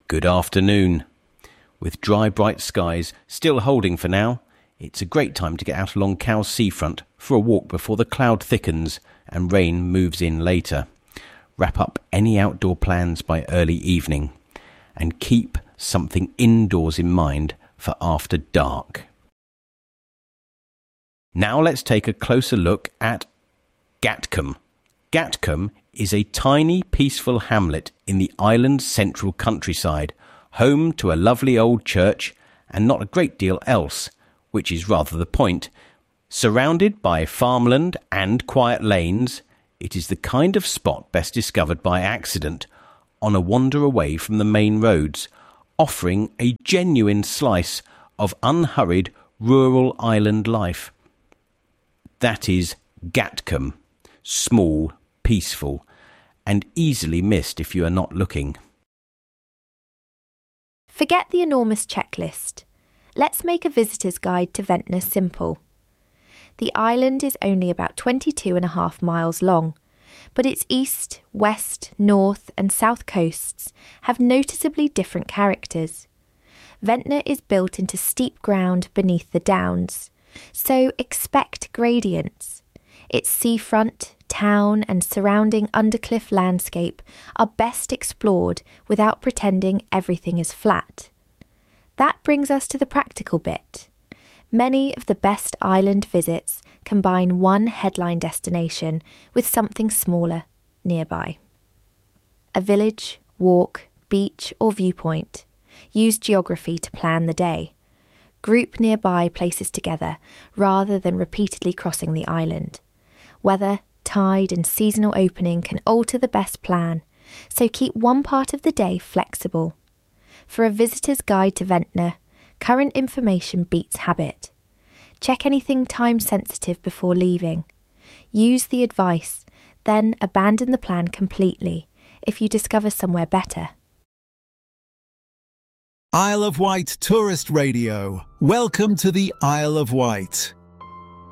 Good afternoon. With dry, bright skies still holding for now, it's a great time to get out along Cowes seafront for a walk before the cloud thickens and rain moves in later. Wrap up any outdoor plans by early evening and keep something indoors in mind for after dark. Now let's take a closer look at Gatcombe. Gatcombe is a tiny, peaceful hamlet in the island's central countryside, home to a lovely old church and not a great deal else, which is rather the point. Surrounded by farmland and quiet lanes, it is the kind of spot best discovered by accident on a wander away from the main roads, offering a genuine slice of unhurried rural island life. That is Gatcombe, small, peaceful, and easily missed if you are not looking. Forget the enormous checklist. Let's make a visitor's guide to Ventnor simple. The island is only about 22.5 miles long, but its east, west, north and south coasts have noticeably different characters. Ventnor is built into steep ground beneath the downs, so expect gradients. Its seafront, town and surrounding undercliff landscape are best explored without pretending everything is flat. That brings us to the practical bit. Many of the best island visits combine one headline destination with something smaller nearby. A village, walk, beach or viewpoint. Use geography to plan the day. Group nearby places together rather than repeatedly crossing the island. Weather, tide and seasonal opening can alter the best plan, so keep one part of the day flexible. For a visitor's guide to Ventnor, current information beats habit. Check anything time-sensitive before leaving. Use the advice, then abandon the plan completely if you discover somewhere better. Isle of Wight Tourist Radio. Welcome to the Isle of Wight.